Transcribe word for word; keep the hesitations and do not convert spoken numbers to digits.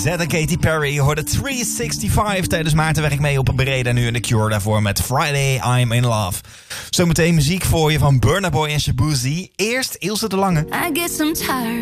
Zed en Katy Perry hoorden driehonderdzesentachtig tijdens Maarten werk mee op Breda nu in The Cure daarvoor met Friday I'm in Love. Zometeen muziek voor je van Burna Boy en Shaboozey. Eerst Ilse de Lange. I get some tired